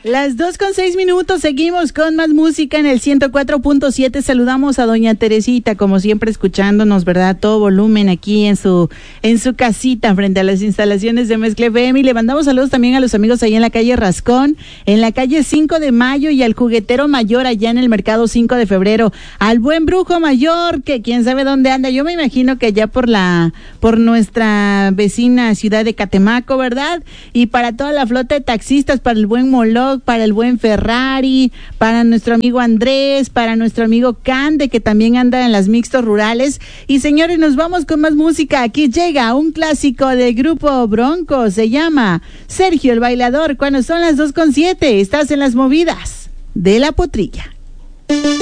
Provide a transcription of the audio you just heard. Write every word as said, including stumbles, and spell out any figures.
Las dos con seis minutos, seguimos con más música en el ciento cuatro punto siete. Saludamos a doña Teresita, como siempre escuchándonos, ¿verdad? Todo volumen aquí en su en su casita frente a las instalaciones de Mezcla F M. Y le mandamos saludos también a los amigos ahí en la calle Rascón, en la calle cinco de mayo y al juguetero mayor allá en el mercado cinco de febrero. Al buen brujo mayor, que quién sabe dónde anda. Yo me imagino que allá por la por nuestra vecina ciudad de Catemaco, ¿verdad? Y para toda la flota de taxistas, para el buen Moloch, para el buen Ferrari, para nuestro amigo Andrés, para nuestro amigo Cande, que también anda en las mixtos rurales. Y señores, nos vamos con más música. Aquí llega un clásico del grupo Bronco, se llama Sergio el Bailador, cuando son las dos con siete. Estás en las movidas de la Potrilla.